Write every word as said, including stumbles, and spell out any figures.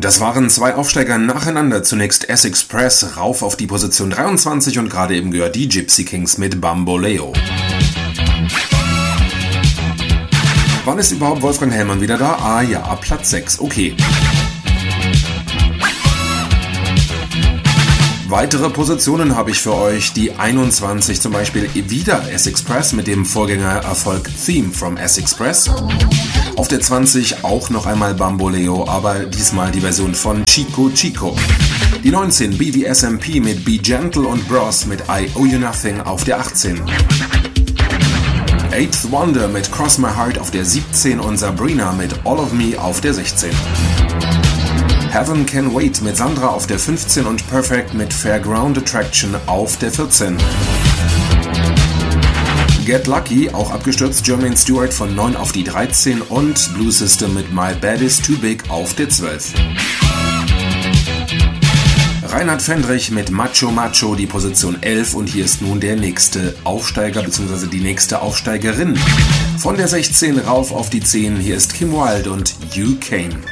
Das waren zwei Aufsteiger nacheinander. Zunächst S-Express rauf auf die Position dreiundzwanzig und gerade eben gehört die Gypsy Kings mit Bamboleo. Wann ist überhaupt Wolfgang Hellmann wieder da? Ah ja, Platz sechs, okay. Weitere Positionen habe ich für euch. Die einundzwanzig zum Beispiel wieder S-Express mit dem Vorgängererfolg Theme from S-Express. Auf der zwanzig auch noch einmal Bamboleo, aber diesmal die Version von Chico Chico. Die neunzehn B D S M P mit Be Gentle und Bros mit I Owe You Nothing auf der achtzehn. Eighth Wonder mit Cross My Heart auf der siebzehn und Sabrina mit All of Me auf der sechzehn. Heaven Can Wait mit Sandra auf der fünfzehn und Perfect mit Fairground Attraction auf der vierzehn. Get Lucky, auch abgestürzt, Jermaine Stewart von neun auf die dreizehn und Blue System mit My Bad Is Too Big auf der zwölf. Reinhard Fendrich mit Macho Macho die Position elf und hier ist nun der nächste Aufsteiger bzw. die nächste Aufsteigerin. Von der sechzehn rauf auf die zehn, hier ist Kim Wilde und You Came.